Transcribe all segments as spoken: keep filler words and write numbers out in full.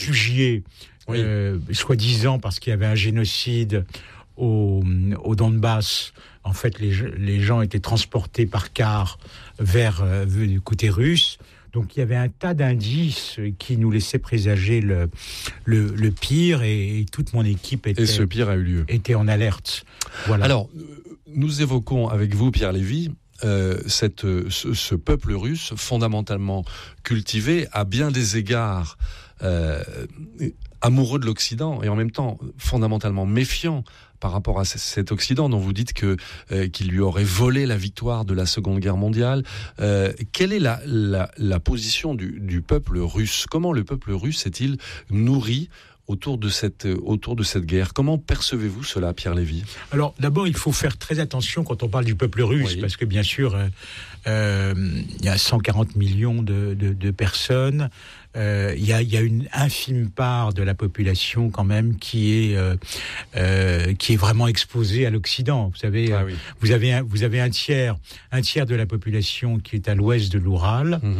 réfugiés, oui. euh, soi-disant parce qu'il y avait un génocide au, au Donbass. En fait, les, les gens étaient transportés par car vers euh, du côté russe. Donc il y avait un tas d'indices qui nous laissaient présager le, le, le pire, et, et toute mon équipe était, et ce pire a eu lieu. était en alerte. Voilà. Alors, nous évoquons avec vous, Pierre Lévy, euh, cette, ce, ce peuple russe fondamentalement cultivé, à bien des égards euh, amoureux de l'Occident, et en même temps fondamentalement méfiant par rapport à cet Occident dont vous dites que, euh, qu'il lui aurait volé la victoire de la Seconde Guerre mondiale. Euh, quelle est la, la, la position du, du peuple russe ? Comment le peuple russe s'est-il nourri autour de cette, autour de cette guerre ? Comment percevez-vous cela, Pierre Lévy ? Alors, d'abord, il faut faire très attention quand on parle du peuple russe, oui. parce que, bien sûr, euh, euh, il y a cent quarante millions de, de, de personnes. Euh, il y a, il y a une infime part de la population quand même qui est euh, euh, qui est vraiment exposée à l'Occident. Vous savez, ah, oui. vous avez un, vous avez un tiers un tiers de la population qui est à l'ouest de l'Oural, mmh.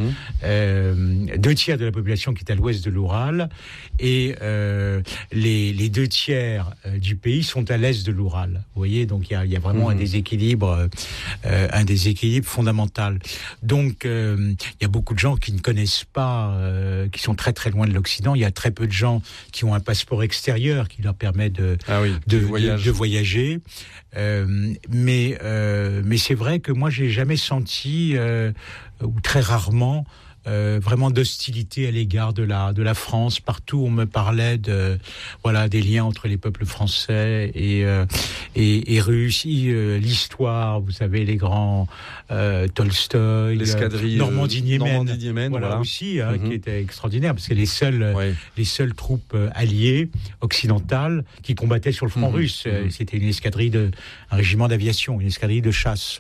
euh, deux tiers de la population qui est à l'ouest de l'Oural, et euh, les les deux tiers du pays sont à l'est de l'Oural. Vous voyez, donc il y a il y a vraiment mmh. un déséquilibre euh, un déséquilibre fondamental. Donc euh, il y a beaucoup de gens qui ne connaissent pas euh, qui sont très très loin de l'Occident. Il y a très peu de gens qui ont un passeport extérieur qui leur permet de, ah oui, de, de, de voyager. Euh, mais, euh, mais c'est vrai que moi, j'ai jamais senti, euh, ou très rarement, Euh, vraiment d'hostilité à l'égard de la de la France. Partout on me parlait de voilà des liens entre les peuples français et euh, et, et russes, euh, l'histoire, vous savez, les grands euh, Tolstoï, l'escadrille Normandie-Niemen, Normandie-Niemen voilà, voilà aussi hein, mm-hmm. qui était extraordinaire parce que les seules ouais. les seules troupes alliées occidentales qui combattaient sur le front mm-hmm. russe, mm-hmm. c'était une escadrille de un régiment d'aviation, une escadrille de chasse.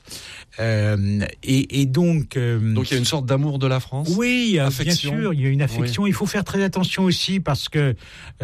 Euh, et, et donc euh, donc il y a une sorte d'amour de la France. Oui, affection. Bien sûr, il y a une affection. Oui. Il faut faire très attention aussi parce que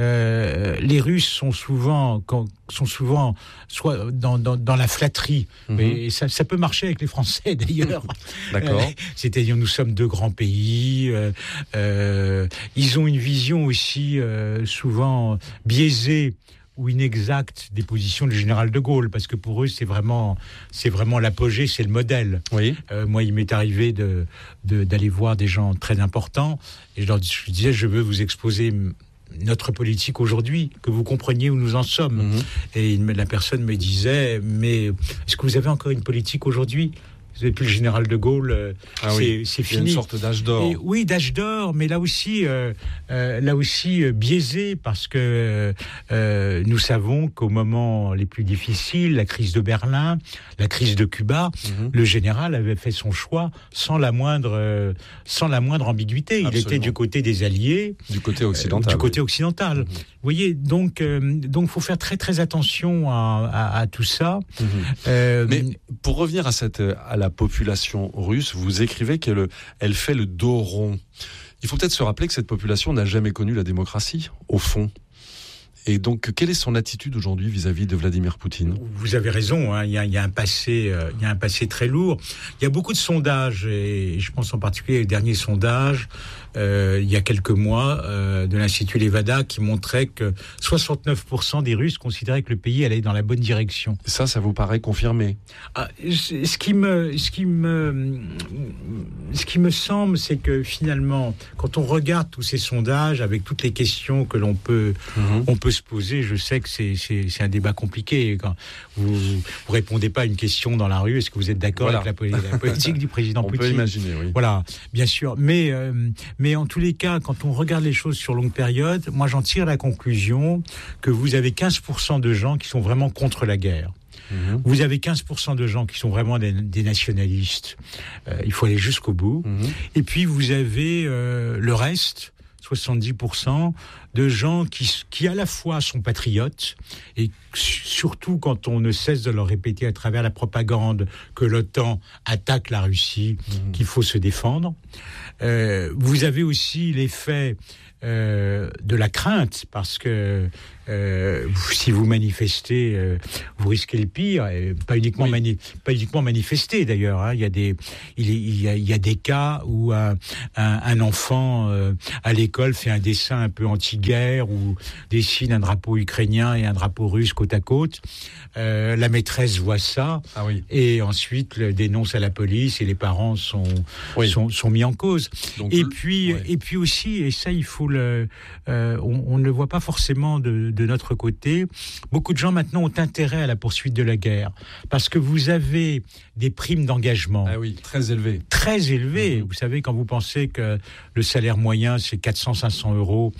euh, les Russes sont souvent, quand, sont souvent soit dans, dans, dans la flatterie, mm-hmm. mais ça, ça peut marcher avec les Français d'ailleurs. D'accord. Euh, c'est-à-dire, nous sommes deux grands pays. Euh, euh, ils ont une vision aussi euh, souvent biaisée ou inexacte des positions du général de Gaulle, parce que pour eux, c'est vraiment, c'est vraiment l'apogée, c'est le modèle. Oui. Euh, moi, il m'est arrivé de, de, d'aller voir des gens très importants, et je leur je disais, je veux vous exposer notre politique aujourd'hui, que vous compreniez où nous en sommes. Mmh. Et il, la personne me disait, mais est-ce que vous avez encore une politique aujourd'hui ? Vous n'avez plus le général de Gaulle, euh, ah c'est, oui. c'est fini. Il y a une sorte d'âge d'or. Et, oui, d'âge d'or, mais là aussi, euh, euh, là aussi euh, biaisé, parce que euh, nous savons qu'au moment les plus difficiles, la crise de Berlin, la crise de Cuba, mm-hmm. le général avait fait son choix sans la moindre, euh, sans la moindre ambiguïté. Absolument. Il était du côté des Alliés, du côté occidental. Euh, du côté oui. occidental. Mm-hmm. Vous voyez, donc, euh, donc, faut faire très très attention à, à, à tout ça. Mm-hmm. Euh, mais pour revenir à cette, à la population russe, vous écrivez qu'elle elle fait le dos rond. Il faut peut-être se rappeler que cette population n'a jamais connu la démocratie, au fond. Et donc, quelle est son attitude aujourd'hui vis-à-vis de Vladimir Poutine ? Vous avez raison, hein, il y a, il y a un passé, euh, il y a un passé très lourd. Il y a beaucoup de sondages, et je pense en particulier au dernier sondage, euh, il y a quelques mois, euh, de l'Institut Levada, qui montrait que soixante-neuf pour cent des Russes considéraient que le pays allait dans la bonne direction. Ça, ça vous paraît confirmé ? Ah, ce qui me, ce qui me, ce qui me semble, c'est que finalement, quand on regarde tous ces sondages, avec toutes les questions que l'on peut, mmh. on peut se poser, je sais que c'est, c'est, c'est un débat compliqué. Quand vous vous répondez pas à une question dans la rue, est-ce que vous êtes d'accord voilà. avec la, la politique du président on Poutine ? On peut imaginer, oui. Voilà, bien sûr. Mais, euh, mais en tous les cas, quand on regarde les choses sur longue période, moi j'en tire la conclusion que vous avez quinze pour cent de gens qui sont vraiment contre la guerre. Mmh. Vous avez quinze pour cent de gens qui sont vraiment des, des nationalistes. Euh, il faut aller jusqu'au bout. Mmh. Et puis vous avez euh, le reste, soixante-dix pour cent de gens qui, qui à la fois sont patriotes, et surtout quand on ne cesse de leur répéter à travers la propagande que l'OTAN attaque la Russie, mmh. qu'il faut se défendre. Euh, vous avez aussi l'effet euh, de la crainte, parce que euh, si vous manifestez, euh, vous risquez le pire. Et pas uniquement oui. mani- pas uniquement manifester d'ailleurs. Hein. Il y a des il, il, y a, il y a des cas où un, un, un enfant euh, à l'école fait un dessin un peu anti-guerre ou dessine un drapeau ukrainien et un drapeau russe côte à côte. Euh, la maîtresse voit ça ah oui. et ensuite le dénonce à la police et les parents sont oui. sont, sont mis en cause. Donc, et puis ouais. et puis aussi, et ça il faut le euh, on, on ne le voit pas forcément de, de notre côté, beaucoup de gens maintenant ont intérêt à la poursuite de la guerre parce que vous avez des primes d'engagement ah oui, très élevées très élevées. Mmh. Vous savez, quand vous pensez que le salaire moyen c'est quatre cents à cinq cents euros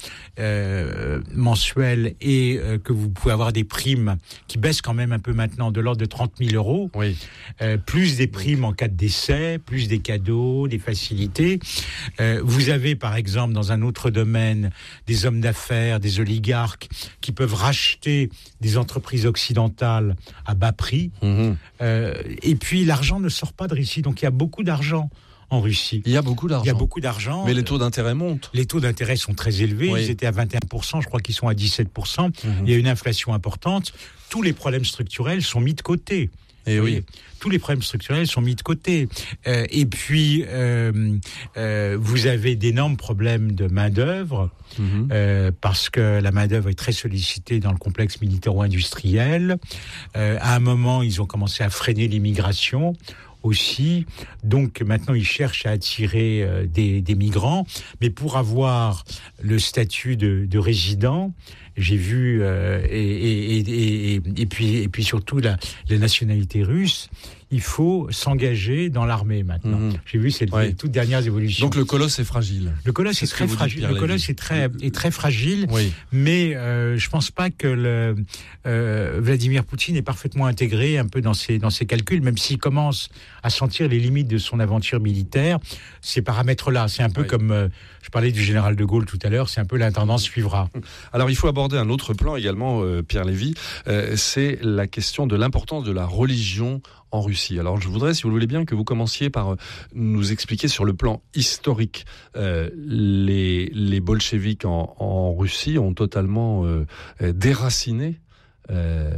euh, mensuels et euh, que vous pouvez avoir des primes qui baissent quand même même un peu maintenant, de l'ordre de trente mille euros, oui. euh, plus des primes en cas de décès, plus des cadeaux, des facilités. Euh, vous avez, par exemple, dans un autre domaine, des hommes d'affaires, des oligarques qui peuvent racheter des entreprises occidentales à bas prix. Mmh. Euh, et puis, l'argent ne sort pas de Russie, donc il y a beaucoup d'argent en Russie. Il y a beaucoup d'argent. Il y a beaucoup d'argent. Mais les taux d'intérêt montent. Les taux d'intérêt sont très élevés. Oui. Ils étaient à vingt et un pour cent, je crois qu'ils sont à dix-sept pour cent. Mmh. Il y a une inflation importante. Tous les problèmes structurels sont mis de côté. Et oui. Tous les problèmes structurels sont mis de côté. Euh, et puis, euh, euh, vous avez d'énormes problèmes de main-d'œuvre, mmh. euh, parce que la main-d'œuvre est très sollicitée dans le complexe militaro-industriel. Euh, à un moment, ils ont commencé à freiner l'immigration aussi, donc maintenant ils cherchent à attirer euh, des, des migrants, mais pour avoir le statut de, de résident, j'ai vu euh, et, et, et, et, et puis et puis surtout la, la nationalité russe, il faut s'engager dans l'armée maintenant. Mmh. J'ai vu ces ouais. toutes dernières évolutions. Donc le colosse est fragile. Le colosse C'est est très fragile. Le colosse est très est très fragile. Oui. Mais euh, je pense pas que le euh, Vladimir Poutine est parfaitement intégré un peu dans ses dans ses calculs, même s'il commence à sentir les limites de son aventure militaire. Ces paramètres-là, c'est un peu oui. comme euh, je parlais du général de Gaulle tout à l'heure. C'est un peu l'intendance suivra. Alors il faut aborder un autre plan également, euh, Pierre Lévy. Euh, c'est la question de l'importance de la religion en Russie. Alors je voudrais, si vous le voulez bien, que vous commenciez par nous expliquer sur le plan historique. Euh, les, les bolcheviks en, en Russie ont totalement euh, déraciné euh,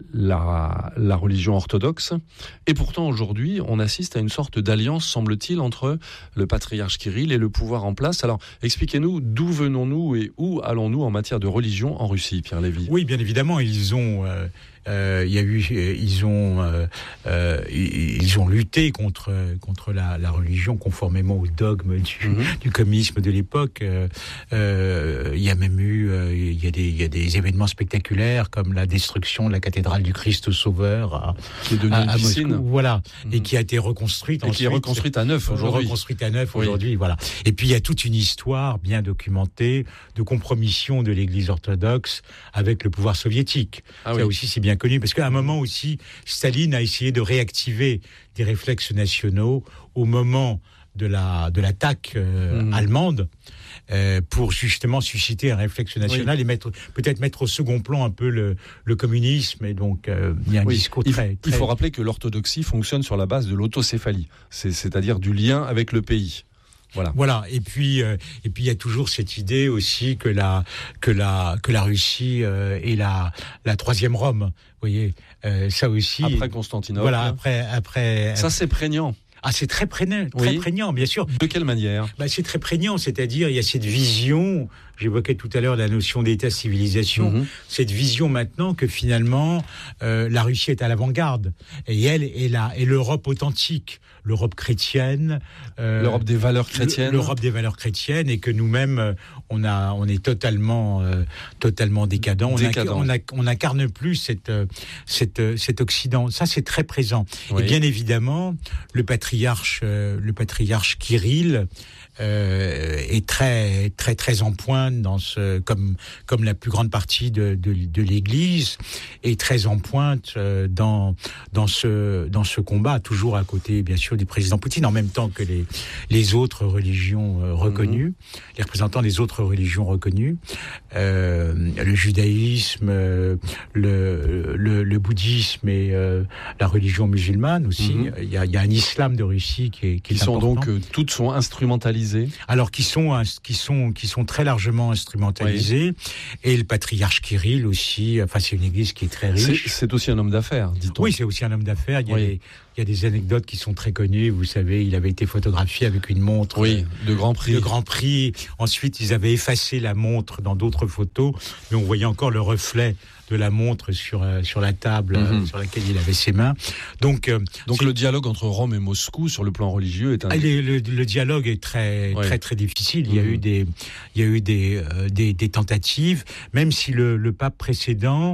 la, la religion orthodoxe. Et pourtant, aujourd'hui, on assiste à une sorte d'alliance, semble-t-il, entre le patriarche Kirill et le pouvoir en place. Alors, expliquez-nous d'où venons-nous et où allons-nous en matière de religion en Russie, Pierre Lévy ? Oui, bien évidemment, ils ont... Euh... Euh, il y a eu, ils ont, euh, euh, ils ont lutté contre contre la, la religion conformément au dogme du, mm-hmm. du communisme de l'époque. Euh, euh, il y a même eu, euh, il y a des, il y a des événements spectaculaires comme la destruction de la cathédrale du Christ Sauveur à, qui est devenue à, à Moscou, voilà, mm-hmm. et qui a été reconstruite. Et ensuite, qui est reconstruite à neuf aujourd'hui. Reconstruite à neuf oui. aujourd'hui, voilà. Et puis il y a toute une histoire bien documentée de compromission de l'Église orthodoxe avec le pouvoir soviétique. Ah, Ça oui. aussi, c'est bien connu, parce qu'à un moment aussi, Staline a essayé de réactiver des réflexes nationaux au moment de la de l'attaque euh, mmh. allemande euh, pour justement susciter un réflexe national oui. et mettre peut-être mettre au second plan un peu le, le communisme. Et donc euh, il y a un oui. discours il, très, très... Il faut rappeler que l'orthodoxie fonctionne sur la base de l'autocéphalie, c'est, c'est-à-dire du lien avec le pays. Voilà. Voilà. Et puis, euh, et puis il y a toujours cette idée aussi que la que la que la Russie euh, est la la troisième Rome. Vous voyez, euh, ça aussi. Après Constantinople. Voilà. Après après. Ça c'est prégnant. Ah, c'est très prégnant, très oui. prégnant, bien sûr. De quelle manière ? Bah, c'est très prégnant, c'est-à-dire il y a cette vision. J'évoquais tout à l'heure la notion d'État-civilisation. Mmh. Cette vision maintenant que finalement euh, la Russie est à l'avant-garde et elle est là, et l'Europe authentique, l'Europe chrétienne, euh, l'Europe des valeurs chrétiennes, l'Europe des valeurs chrétiennes, et que nous-mêmes on a, on est totalement, euh, totalement décadent. décadent. On, a, on incarne plus cette, cette, cet Occident. Ça, c'est très présent. Oui. Et bien évidemment, le patriarche, euh, le patriarche Kirill. Euh, est très très très en pointe dans ce comme comme la plus grande partie de de, de l'Église, est très en pointe euh, dans dans ce dans ce combat, toujours à côté bien sûr du président Poutine, en même temps que les les autres religions euh, reconnues, mmh. les représentants des autres religions reconnues, euh, le judaïsme, euh, le, le le bouddhisme et euh, la religion musulmane aussi. Mmh. Il y a il y a un islam de Russie qui est qui, qui est sont important. donc euh, toutes sont instrumentalisées. Alors qui sont qui sont qui sont très largement extrêmement instrumentalisée. Oui. Et le patriarche Kirill aussi. Enfin, c'est une église qui est très riche. C'est, c'est aussi un homme d'affaires, dit-on. Oui, c'est aussi un homme d'affaires. Il y a oui. des, il y a des anecdotes qui sont très connues. Vous savez, il avait été photographié avec une montre. Oui, de Grand Prix. De Grand Prix. Ensuite, ils avaient effacé la montre dans d'autres photos, mais on voyait encore le reflet de la montre sur euh, sur la table mm-hmm. euh, sur laquelle il avait ses mains. Donc euh, donc le dialogue entre Rome et Moscou sur le plan religieux est un. Ah, le, le, le dialogue est très ouais. très très difficile. Il y a mm-hmm. eu des il y a eu des euh, des, des tentatives, même si le, le pape précédent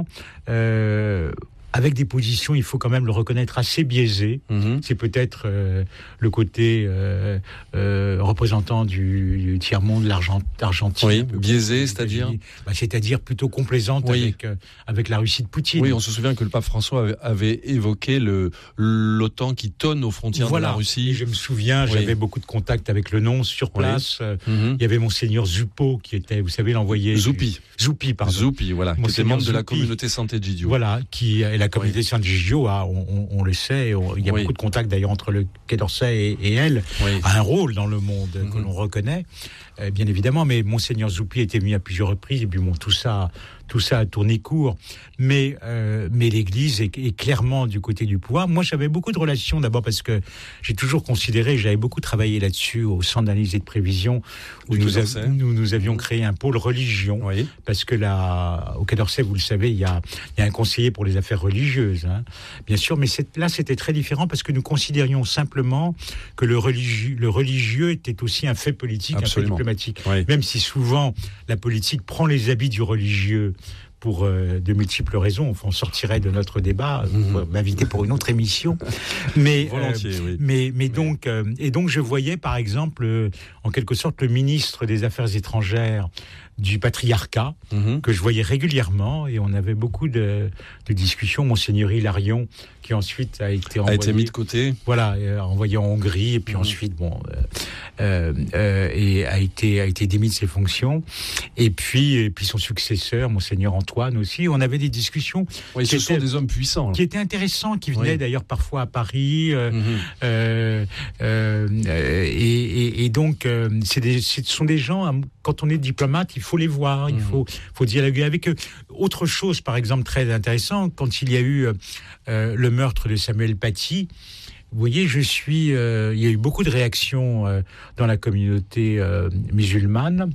euh, avec des positions, il faut quand même le reconnaître, assez biaisées. Mmh. C'est peut-être euh, le côté euh, euh, représentant du, du tiers-monde, l'argent, l'Argentine. Oui, biaisé, c'est-à-dire bah, C'est-à-dire plutôt complaisante oui. avec, euh, avec la Russie de Poutine. Oui, on se souvient que le pape François avait, avait évoqué le, l'OTAN qui tonne aux frontières voilà. de la Russie. Et je me souviens, oui. j'avais beaucoup de contacts avec le nonce sur place. Oui. Mmh. Il y avait Monseigneur Zupo, qui était, vous savez, l'envoyé... Zoupi. Du... Zoupi, pardon. Zoupi, voilà, qui était membre Zoupi, de la communauté Sant'Egidio. Voilà, qui est la communauté oui. Sant'Egidio, on, on, on le sait, on, il y a oui. beaucoup de contacts d'ailleurs entre le Quai d'Orsay et, et elle, oui. a un rôle dans le monde mm-hmm. que l'on reconnaît, euh, bien évidemment, mais Monseigneur Zoupi était venu à plusieurs reprises, et puis bon, tout ça... Tout ça a tourné court, mais euh, mais l'Église est, est clairement du côté du pouvoir. Moi, j'avais beaucoup de relations, d'abord parce que j'ai toujours considéré, j'avais beaucoup travaillé là-dessus au Centre d'analyse et de prévision, où nous, av- nous, nous avions mmh. créé un pôle religion, oui. parce que là, au Quai d'Orsay, vous le savez, il y a, il y a un conseiller pour les affaires religieuses, hein, bien sûr, mais c'est, là, c'était très différent parce que nous considérions simplement que le religieux, le religieux était aussi un fait politique, Absolument. un fait diplomatique, oui. même si souvent la politique prend les habits du religieux pour euh, de multiples raisons. On sortirait de notre débat, mmh. vous m'invitez pour une autre émission. Mais, Volontiers, euh, oui. mais, mais donc, euh, et donc je voyais par exemple, euh, en quelque sorte, le ministre des Affaires étrangères du patriarcat, mmh. que je voyais régulièrement, et on avait beaucoup de, de discussions. Monseigneur Hilarion, qui ensuite a été envoyé... A été mis de côté. Voilà, euh, envoyé en Hongrie, et puis mmh. ensuite, bon... Euh, euh, euh, et a été, a été démis de ses fonctions. Et puis, et puis son successeur, Monseigneur Antoine aussi. On avait des discussions... Oui, ce étaient, sont des hommes puissants. Là. Qui étaient intéressants, qui venaient oui. d'ailleurs parfois à Paris. Euh, mmh. euh, euh, et, et, et donc, euh, c'est des, ce sont des gens, quand on est diplomate, il faut les voir, il faut, faut dialoguer avec eux. Autre chose, par exemple, très intéressant, quand il y a eu euh, le meurtre de Samuel Paty, vous voyez, je suis. Euh, il y a eu beaucoup de réactions euh, dans la communauté euh, musulmane,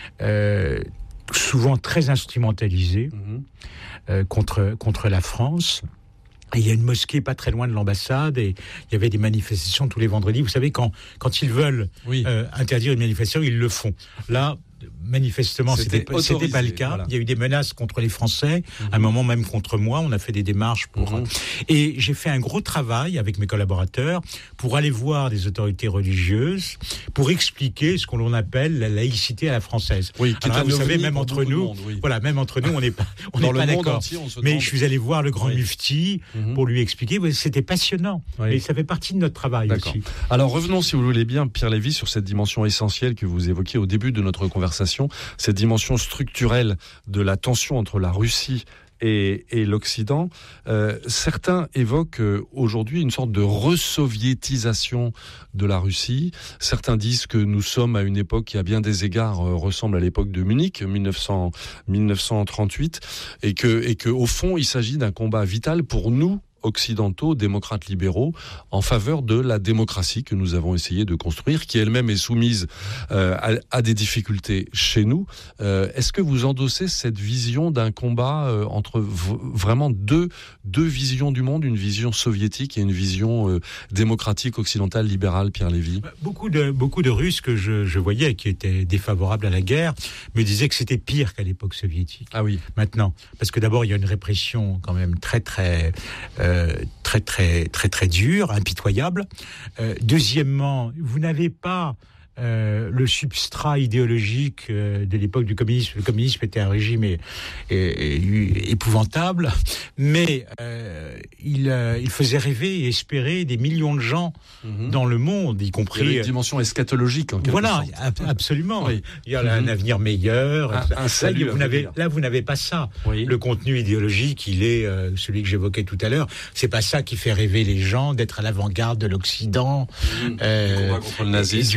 euh, souvent très instrumentalisées mmh. euh, contre contre la France. Et il y a une mosquée pas très loin de l'ambassade et il y avait des manifestations tous les vendredis. Vous savez, quand quand ils veulent oui. euh, interdire une manifestation, ils le font. Là. Manifestement, c'était, c'était, c'était pas le cas. Voilà. Il y a eu des menaces contre les Français, mmh. à un moment même contre moi. On a fait des démarches pour. Mmh. Et j'ai fait un gros travail avec mes collaborateurs pour aller voir des autorités religieuses pour expliquer ce qu'on appelle la laïcité à la française. Oui, qui Alors, vous savez, même entre nous, monde, oui. voilà, même entre nous, on n'est pas, on n'est pas d'accord. Entier, on mais je suis allé voir le grand oui. mufti mmh. pour lui expliquer. C'était passionnant. Oui. Mais ça fait partie de notre travail D'accord. aussi. Alors revenons, si vous le voulez bien, Pierre Lévy, sur cette dimension essentielle que vous évoquiez au début de notre conversation. Cette dimension structurelle de la tension entre la Russie et, et l'Occident. Euh, certains évoquent euh, aujourd'hui une sorte de resoviétisation de la Russie. Certains disent que nous sommes à une époque qui, à bien des égards, euh, ressemble à l'époque de Munich, mille neuf cents, mille neuf cent trente-huit, et que, et que, au fond, il s'agit d'un combat vital pour nous, occidentaux, démocrates libéraux, en faveur de la démocratie que nous avons essayé de construire, qui elle-même est soumise euh, à, à des difficultés chez nous. Euh, est-ce que vous endossez cette vision d'un combat euh, entre v- vraiment deux, deux visions du monde, une vision soviétique et une vision euh, démocratique, occidentale, libérale, Pierre Lévy ? Beaucoup de, beaucoup de Russes que je, je voyais qui étaient défavorables à la guerre me disaient que c'était pire qu'à l'époque soviétique. Ah oui. Maintenant. Parce que d'abord, il y a une répression quand même très, très... Euh, très très très très dur, impitoyable. Euh, deuxièmement, vous n'avez pas euh, le substrat idéologique euh, de l'époque du communisme. Le communisme était un régime é- é- é- épouvantable, mais euh, il, euh, il faisait rêver et espérer des millions de gens mmh. dans le monde, y compris... Il y a une dimension eschatologique, en quelque voilà, sorte. Voilà, absolument. Oui. Il y a mmh. un avenir meilleur. Un, un salut, là, vous n'avez, là, vous n'avez pas ça. Oui. Le contenu idéologique, il est euh, celui que j'évoquais tout à l'heure. C'est pas ça qui fait rêver les gens, d'être à l'avant-garde de l'Occident. Mmh. Euh, du combat contre le nazisme. Du combat contre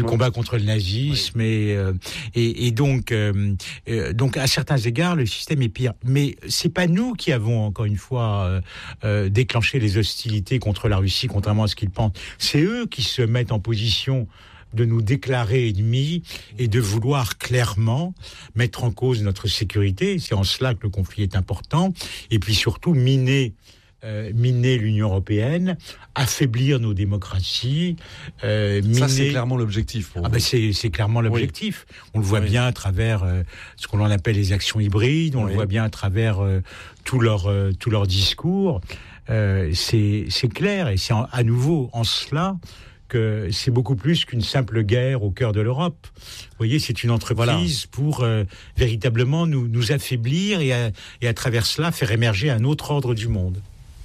contre le nazisme, oui. et, euh, et et donc euh, euh, donc à certains égards le système est pire. Mais c'est pas nous qui avons encore une fois euh, euh, déclenché les hostilités contre la Russie, contrairement à ce qu'ils pensent. C'est eux qui se mettent en position de nous déclarer ennemis et de vouloir clairement mettre en cause notre sécurité. C'est en cela que le conflit est important. Et puis surtout miner Euh, miner l'Union européenne, affaiblir nos démocraties. Euh, miner... Ça, c'est clairement l'objectif. Pour ah ben c'est, c'est clairement l'objectif. Oui. On le voit oui. bien à travers euh, ce qu'on appelle les actions hybrides, on oui. le voit bien à travers euh, tout leur, euh, tout leur discours. Euh, c'est, c'est clair, et c'est en, à nouveau en cela que c'est beaucoup plus qu'une simple guerre au cœur de l'Europe. Vous voyez, c'est une entreprise voilà. pour euh, véritablement nous, nous affaiblir et à, et à travers cela faire émerger un autre ordre du monde.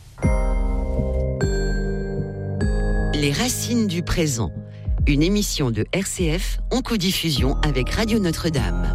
Les racines du présent, une émission de R C F en codiffusion avec Radio Notre-Dame.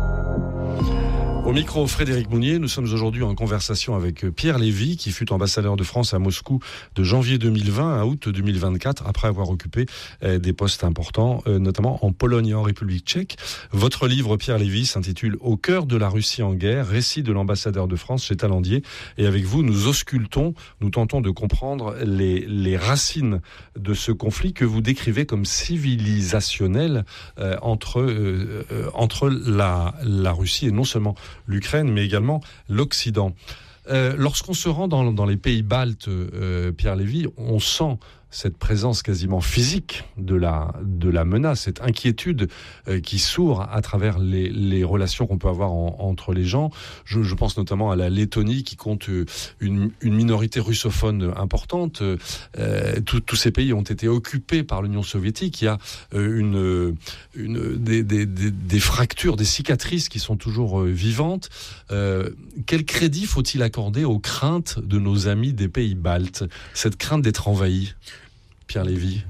Au micro, Frédéric Mounier, nous sommes aujourd'hui en conversation avec Pierre Lévy, qui fut ambassadeur de France à Moscou de janvier deux mille vingt à août deux mille vingt-quatre, après avoir occupé des postes importants, notamment en Pologne et en République tchèque. Votre livre, Pierre Lévy, s'intitule « Au cœur de la Russie en guerre, récit de l'ambassadeur de France chez Talandier ». Et avec vous, nous auscultons, nous tentons de comprendre les, les racines de ce conflit que vous décrivez comme civilisationnel euh, entre, euh, euh, entre la, la Russie et non seulement l'Ukraine, mais également l'Occident. Euh, lorsqu'on se rend dans, dans les pays baltes, euh, Pierre Lévy, on sent cette présence quasiment physique de la, de la menace, cette inquiétude euh, qui sourd à travers les, les relations qu'on peut avoir en, entre les gens. Je, je pense notamment à la Lettonie qui compte une, une minorité russophone importante. Euh, Tous ces pays ont été occupés par l'Union soviétique. Il y a euh, une, une, des, des, des, des fractures, des cicatrices qui sont toujours euh, vivantes. Euh, quel crédit faut-il accorder aux craintes de nos amis des pays baltes, cette crainte d'être envahis? Pierre Lévy.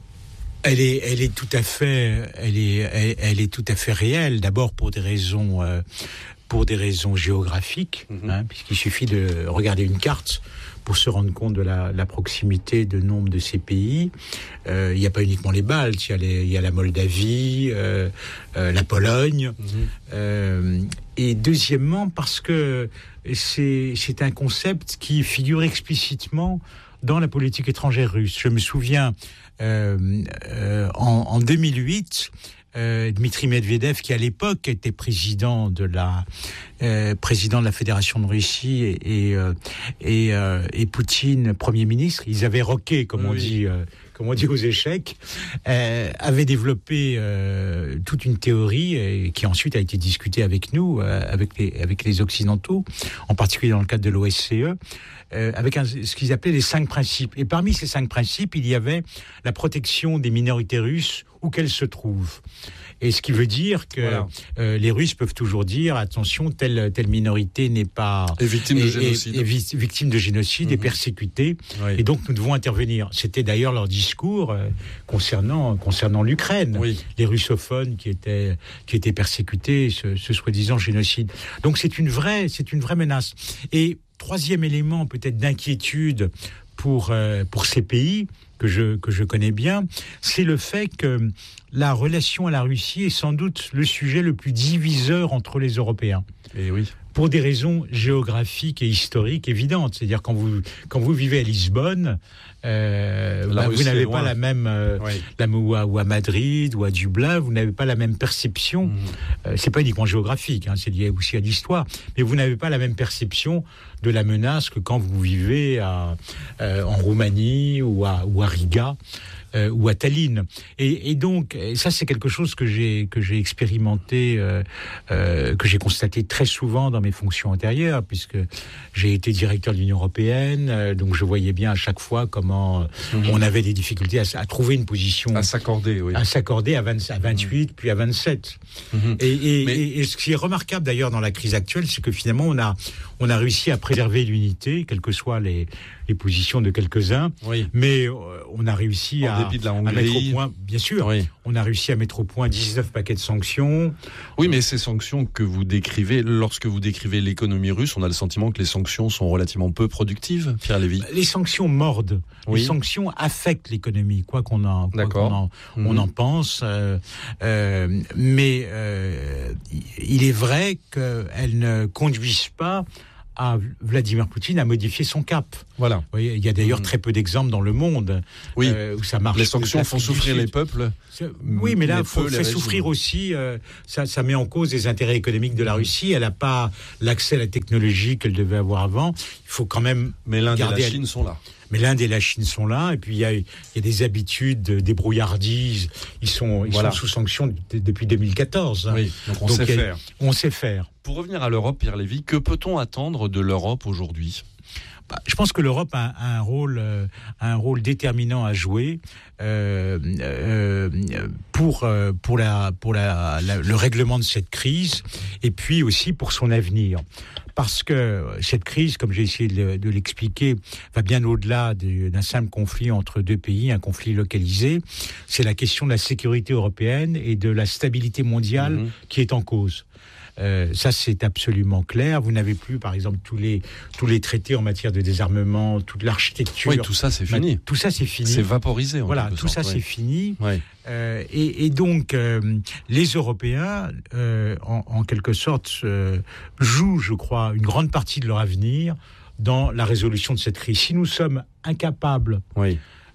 Elle est, elle est tout à fait, elle est, elle, elle est tout à fait réelle. D'abord pour des raisons, euh, pour des raisons géographiques, mm-hmm. hein, puisqu'il suffit de regarder une carte pour se rendre compte de la, la proximité de nombre de ces pays. Euh, il n'y a pas uniquement les Baltes, il y a, les, il y a la Moldavie, euh, euh, la Pologne. Mm-hmm. Euh, et deuxièmement, parce que c'est, c'est un concept qui figure explicitement dans la politique étrangère russe. Je me souviens, euh, euh, en, en deux mille huit, euh, Dmitri Medvedev, qui à l'époque était président de la euh, président de la Fédération de Russie, et et, euh, et, euh, et Poutine, Premier ministre, ils avaient roqué, comme oui. on dit. Euh, comme on dit aux échecs, euh, avait développé euh, toute une théorie et qui ensuite a été discutée avec nous, euh, avec les avec les Occidentaux, en particulier dans le cadre de l'O S C E, euh, avec un, ce qu'ils appelaient les cinq principes. Et parmi ces cinq principes, il y avait la protection des minorités russes où qu'elles se trouvent. Et ce qui veut dire que voilà. euh, les Russes peuvent toujours dire attention, telle telle minorité n'est pas est victime de génocide, est, est, est victime de génocide, mmh. est persécutée, oui. et donc nous devons intervenir. C'était d'ailleurs leur discours euh, concernant concernant l'Ukraine, oui. les russophones qui étaient qui étaient persécutés, ce, ce soi-disant génocide. Donc c'est une vraie c'est une vraie menace. Et troisième élément peut-être d'inquiétude pour euh, pour ces pays que je que je connais bien, c'est le fait que la relation à la Russie est sans doute le sujet le plus diviseur entre les Européens. Et oui. Pour des raisons géographiques et historiques évidentes. C'est-à-dire quand vous quand vous vivez à Lisbonne, euh, bah, vous n'avez pas la même euh, oui. la, ou, à, ou à Madrid ou à Dublin, vous n'avez pas la même perception. Mmh. Euh, c'est pas uniquement géographique, hein, c'est lié aussi à l'histoire, mais vous n'avez pas la même perception de la menace que quand vous vivez à, euh, en Roumanie ou à, ou à Riga. Euh, ou à Tallinn. Et, et donc, et ça c'est quelque chose que j'ai que j'ai expérimenté, euh, euh, que j'ai constaté très souvent dans mes fonctions antérieures, puisque j'ai été directeur de l'Union européenne, euh, donc je voyais bien à chaque fois comment mmh. on avait des difficultés à, à trouver une position, à s'accorder, oui, à s'accorder à, vingt, à vingt-huit, mmh. puis à vingt-sept. Mmh. Et, et, Mais... et, et ce qui est remarquable d'ailleurs dans la crise actuelle, c'est que finalement on a on a réussi à préserver l'unité, quelles que soient les les positions de quelques-uns. Oui. Mais euh, on a réussi en à, dépit de la à mettre au point, bien sûr, oui. on a réussi à mettre au point dix-neuf paquets de sanctions. Oui, mais ces sanctions que vous décrivez, lorsque vous décrivez l'économie russe, on a le sentiment que les sanctions sont relativement peu productives, Pierre Lévy. Les sanctions mordent. Oui. Les sanctions affectent l'économie, quoi qu'on en, quoi qu'on en, mmh. on en pense. Euh, euh, mais euh, il est vrai qu'elles ne conduisent pas à Vladimir Poutine à modifier son cap. Voilà. Vous voyez, il y a d'ailleurs mmh. très peu d'exemples dans le monde oui. euh, où ça marche. Les sanctions font souffrir les peuples. Oui, mais là, il faut faire souffrir aussi. Euh, ça, ça met en cause les intérêts économiques de la Russie. Elle n'a pas l'accès à la technologie qu'elle devait avoir avant. Il faut quand même. Mais l'Inde et la elle... Chine sont là. Mais l'Inde et la Chine sont là, et puis il y a, il y a des habitudes, des brouillardises. Ils sont, ils voilà. sont sous sanction d- depuis deux mille quatorze. Oui, donc on donc sait a, faire. On sait faire. Pour revenir à l'Europe, Pierre Lévy, que peut-on attendre de l'Europe aujourd'hui ? Bah, je pense que l'Europe a, a un rôle, euh, a un rôle déterminant à jouer euh, euh, pour euh, pour la pour la, la le règlement de cette crise, et puis aussi pour son avenir. Parce que cette crise, comme j'ai essayé de, de l'expliquer, va bien au-delà de, d'un simple conflit entre deux pays, un conflit localisé. C'est la question de la sécurité européenne et de la stabilité mondiale mmh. qui est en cause. Euh, ça, c'est absolument clair. Vous n'avez plus, par exemple, tous les tous les traités en matière de désarmement, toute l'architecture. Oui, tout ça, c'est fini. Tout ça, c'est fini. C'est vaporisé. En voilà, tout sorte, ça, ouais. c'est fini. Ouais. Euh, et, et donc, euh, les Européens, euh, en, en quelque sorte, euh, jouent, je crois, une grande partie de leur avenir dans la résolution de cette crise. Si nous sommes incapables oui.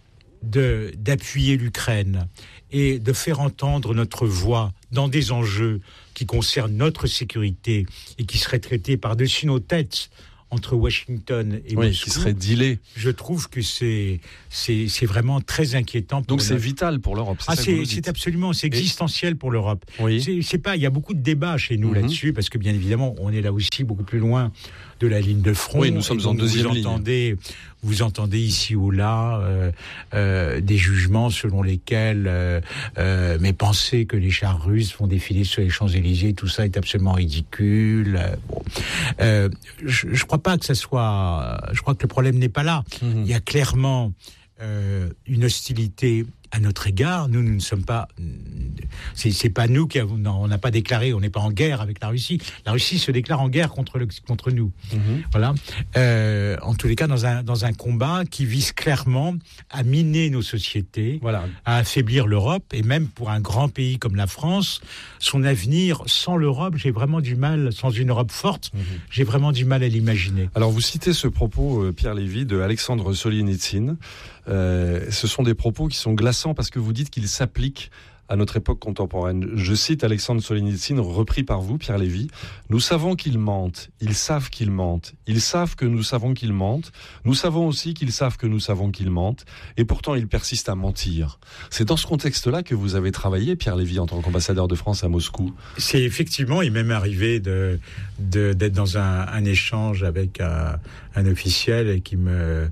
de d'appuyer l'Ukraine et de faire entendre notre voix dans des enjeux qui concernent notre sécurité et qui seraient traités par-dessus nos têtes entre Washington et oui, Moscou, qui serait dealé. Je trouve que c'est c'est c'est vraiment très inquiétant. Pour Donc c'est notre... vital pour l'Europe. C'est ah ça c'est c'est absolument c'est existentiel et... pour l'Europe. Oui. C'est c'est pas il y a beaucoup de débats chez nous mm-hmm. là-dessus parce que bien évidemment on est là aussi beaucoup plus loin de la ligne de front. Oui, nous sommes en deuxième vous ligne. Entendez, vous entendez ici ou là euh, euh, des jugements selon lesquels euh, euh, mais penser que les chars russes vont défiler sur les Champs-Élysées, tout ça est absolument ridicule. Bon. Euh, je, je crois pas que ça soit. Je crois que le problème n'est pas là. Mmh. Il y a clairement euh, une hostilité à notre égard. Nous, nous ne sommes pas. C'est, c'est pas nous qui avons. Non, on n'a pas déclaré. On n'est pas en guerre avec la Russie. La Russie se déclare en guerre contre le contre nous. Mmh. Voilà. Euh, en tous les cas, dans un dans un combat qui vise clairement à miner nos sociétés, voilà. à affaiblir l'Europe, et même pour un grand pays comme la France, son avenir sans l'Europe, j'ai vraiment du mal. Sans une Europe forte, mmh. j'ai vraiment du mal à l'imaginer. Alors, vous citez ce propos, Pierre Lévy, de Alexandre Solzhenitsyn. Euh, ce sont des propos qui sont glaçants parce que vous dites qu'ils s'appliquent à notre époque contemporaine. Je cite Alexandre Solzhenitsyn, repris par vous, Pierre Lévy. « Nous savons qu'ils mentent, ils savent qu'ils mentent, ils savent que nous savons qu'ils mentent, nous savons aussi qu'ils savent que nous savons qu'ils mentent, et pourtant ils persistent à mentir. » C'est dans ce contexte-là que vous avez travaillé, Pierre Lévy, en tant qu'ambassadeur de France à Moscou. C'est effectivement, il m'est même arrivé de, de, d'être dans un, un échange avec un, un officiel qui me...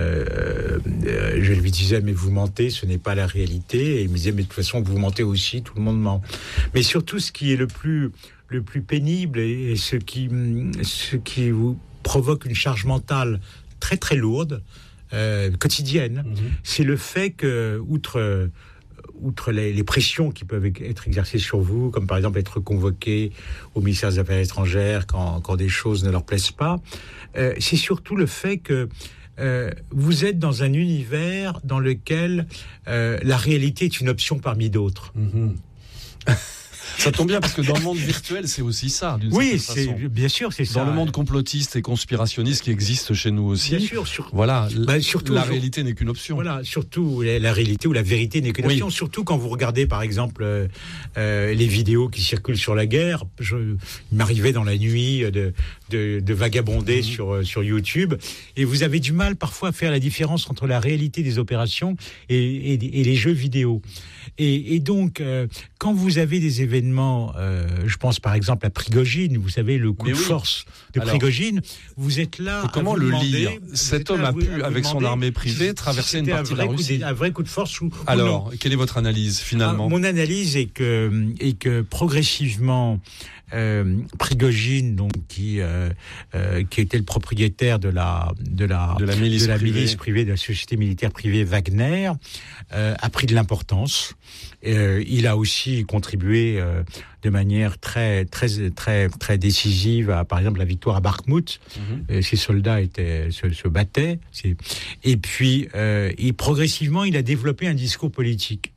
Euh, euh, je lui disais, mais vous mentez, ce n'est pas la réalité. Et il me disait, mais de toute façon, vous mentez aussi, tout le monde ment. Mais surtout, ce qui est le plus, le plus pénible et, et ce qui, ce qui vous provoque une charge mentale très très lourde, euh, quotidienne, mmh. c'est le fait que, outre... outre les, les pressions qui peuvent être exercées sur vous, comme par exemple être convoqué au ministère des Affaires étrangères quand, quand des choses ne leur plaisent pas, euh, c'est surtout le fait que euh, vous êtes dans un univers dans lequel euh, la réalité est une option parmi d'autres. Mmh. Ça tombe bien parce que dans le monde virtuel, c'est aussi ça, d'une oui, certaine c'est, façon. bien sûr, c'est ça. Dans le monde complotiste et conspirationniste qui existe chez nous aussi. Bien sûr, sur... voilà, bah, surtout, la réalité n'est qu'une option. Voilà, surtout la, la réalité ou la vérité n'est qu'une oui. option. Surtout quand vous regardez, par exemple, euh, euh, les vidéos qui circulent sur la guerre. Je, il m'arrivait dans la nuit de, de, de vagabonder mmh. sur, sur YouTube, et vous avez du mal parfois à faire la différence entre la réalité des opérations et, et, et les jeux vidéo. Et, et donc, euh, quand vous avez des événements, euh, je pense par exemple à Prigojine, vous savez, le coup Mais de oui. force de Alors, Prigojine, vous êtes là. Comment à vous le demander, lire Cet homme a pu, avec son armée privée, traverser une partie de la Russie. De, un vrai coup de force. Ou, Alors, ou quelle est votre analyse finalement ? ah, Mon analyse est que, est que progressivement, euh, Prigojine, donc qui euh, euh, qui était le propriétaire de la de la de la milice, de la privée. milice privée de la société militaire privée Wagner, euh, a pris de l'importance. Euh, il a aussi contribué euh, de manière très très très très décisive à, par exemple, la victoire à Bakhmout. Mm-hmm. Euh, ses soldats étaient se, se battaient. C'est... Et puis, euh, et progressivement, il a développé un discours politique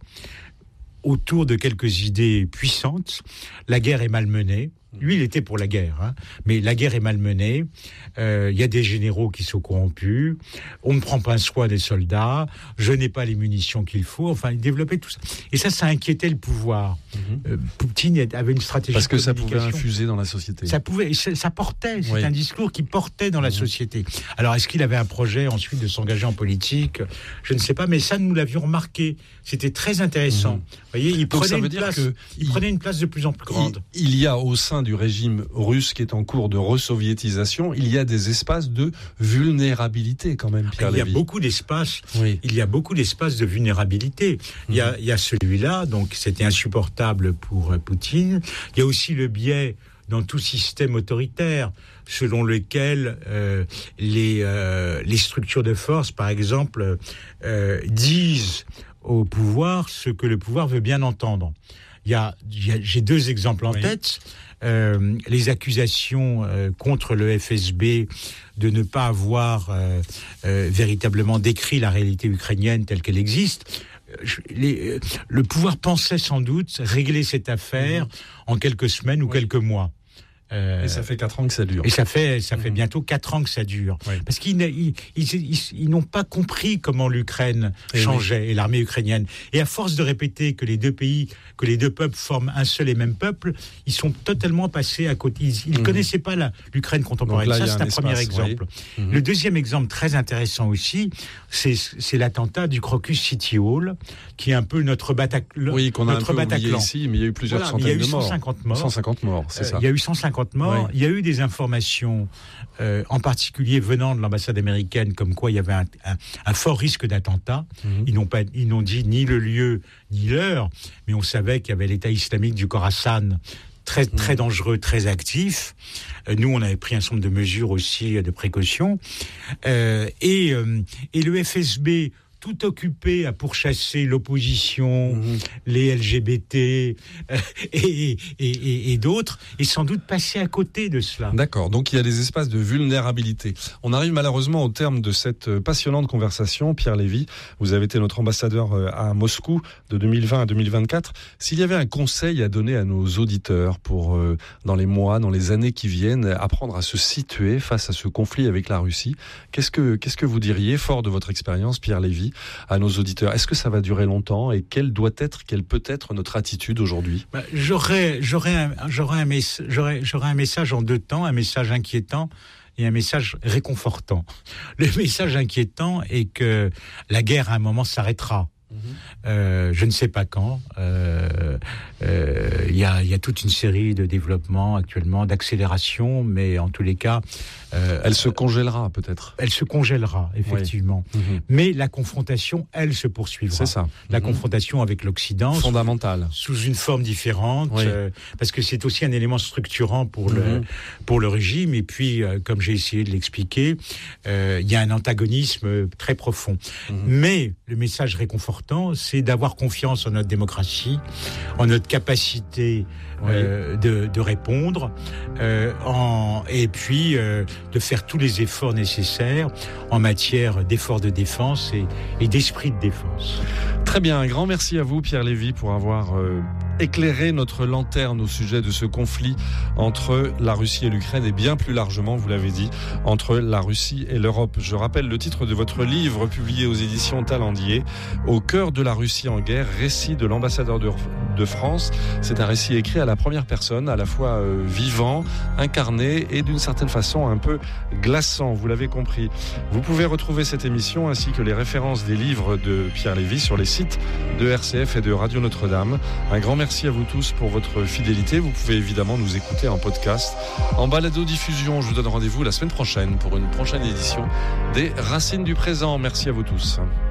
autour de quelques idées puissantes. La guerre est mal menée. Lui, il était pour la guerre, hein. Mais la guerre est mal menée. Il euh, y a des généraux qui sont corrompus. On ne prend pas soin des soldats. Je n'ai pas les munitions qu'il faut. Enfin, il développait tout ça. Et ça, ça inquiétait le pouvoir. Mm-hmm. Euh, Poutine avait une stratégie parce que de ça pouvait infuser dans la société. Ça pouvait, ça, ça portait. C'est oui. un discours qui portait dans la mm-hmm. société. Alors, est-ce qu'il avait un projet ensuite de s'engager en politique ? Je ne sais pas, mais ça, nous l'avions remarqué. C'était très intéressant. Mm-hmm. Vous voyez, il prenait, une place, que il, il prenait une place de plus en plus grande. Il, il y a au sein du régime russe qui est en cours de resoviétisation, il y a des espaces de vulnérabilité quand même, Pierre Il y Lévy. a beaucoup d'espaces. Oui. Il y a beaucoup d'espaces de vulnérabilité. Mmh. Il y a, il y a celui-là, donc c'était insupportable pour euh, Poutine. Il y a aussi le biais dans tout système autoritaire, selon lequel euh, les euh, les structures de force, par exemple, euh, disent au pouvoir ce que le pouvoir veut bien entendre. Il y a, il y a j'ai deux exemples en oui. tête. Euh, les accusations euh, contre le F S B de ne pas avoir euh, euh, véritablement décrit la réalité ukrainienne telle qu'elle existe. Je, les, euh, le pouvoir pensait sans doute régler cette affaire mmh. en quelques semaines ou oui. quelques mois. Euh, et ça fait quatre ans que ça dure. Et ça fait, ça fait mmh. bientôt quatre ans que ça dure. Oui. Parce qu'ils ils, ils, ils, ils n'ont pas compris comment l'Ukraine et changeait, oui. et l'armée ukrainienne. Et à force de répéter que les deux pays, que les deux peuples forment un seul et même peuple, ils sont totalement passés à côté. Ils ne mmh. connaissaient pas la, l'Ukraine contemporaine. Là, ça, c'est un, un espace, premier exemple. Oui. Mmh. Le deuxième exemple très intéressant aussi, c'est, c'est l'attentat du Crocus City Hall, qui est un peu notre Bataclan. Oui, qu'on a notre un peu Bataclan. Oublié ici, mais il y a eu plusieurs voilà, centaines de morts. Il y a eu cent cinquante morts. cent cinquante morts, c'est euh, ça. Il y a eu cent cinquante morts. Oui. Il y a eu des informations, euh, en particulier venant de l'ambassade américaine, comme quoi il y avait un, un, un fort risque d'attentat. Mmh. Ils n'ont pas, ils n'ont dit ni le lieu ni l'heure, mais on savait qu'il y avait l'État islamique du Khorasan, très très mmh. dangereux, très actif. Euh, nous, on avait pris un certain nombre de mesures aussi de précaution, euh, et euh, et le F S B, tout occupé à pourchasser l'opposition, mmh. les L G B T euh, et, et, et, et d'autres, et sans doute passer à côté de cela. D'accord, donc il y a des espaces de vulnérabilité. On arrive malheureusement au terme de cette passionnante conversation. Pierre Lévy, vous avez été notre ambassadeur à Moscou de deux mille vingt à deux mille vingt-quatre. S'il y avait un conseil à donner à nos auditeurs pour, euh, dans les mois, dans les années qui viennent, apprendre à se situer face à ce conflit avec la Russie, qu'est-ce que, qu'est-ce que vous diriez, fort de votre expérience, Pierre Lévy, à nos auditeurs? Est-ce que ça va durer longtemps et quelle doit être, quelle peut être notre attitude aujourd'hui? bah, j'aurais, j'aurais, un, j'aurais, un mess- j'aurais, j'aurais un message en deux temps, un message inquiétant et un message réconfortant. Le message inquiétant est que la guerre à un moment s'arrêtera. Mmh. Euh, je ne sais pas quand. Il euh, euh, y, a, y a toute une série de développements actuellement, d'accélération, mais en tous les cas... Euh, elle se congélera peut-être. Elle se congélera, effectivement. Oui. Mmh. Mais la confrontation, elle, se poursuivra. C'est ça. La mmh. confrontation avec l'Occident. Fondamentale. Sous, sous une forme différente, oui. euh, parce que c'est aussi un élément structurant pour, mmh. le, pour le régime. Et puis, euh, comme j'ai essayé de l'expliquer, il euh, y a un antagonisme très profond. Mmh. Mais le message réconfortant, c'est d'avoir confiance en notre démocratie, en notre capacité oui. euh, de, de répondre, euh, en, et puis euh, de faire tous les efforts nécessaires en matière d'efforts de défense et, et d'esprit de défense. Très bien, un grand merci à vous, Pierre Lévy, pour avoir euh, éclairé notre lanterne au sujet de ce conflit entre la Russie et l'Ukraine et bien plus largement, vous l'avez dit, entre la Russie et l'Europe. Je rappelle le titre de votre livre publié aux éditions Talendier, Au cœur de la Russie en guerre, récit de l'ambassadeur de, de France. C'est un récit écrit à la première personne, à la fois euh, vivant, incarné et d'une certaine façon un peu glaçant, vous l'avez compris. Vous pouvez retrouver cette émission ainsi que les références des livres de Pierre Lévy sur les sites de R C F et de Radio Notre-Dame. Un grand merci à vous tous pour votre fidélité. Vous pouvez évidemment nous écouter en podcast, en balado-diffusion. Je vous donne rendez-vous la semaine prochaine pour une prochaine édition des Racines du présent. Merci à vous tous.